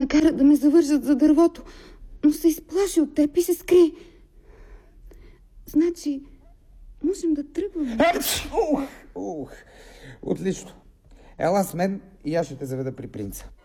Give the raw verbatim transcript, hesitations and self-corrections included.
накара да ме завържат за дървото, но се изплаши от теб и се скри. Значи, можем да тръгваме. Ух, ух. Отлично. Ела с мен и аз ще те заведа при принца.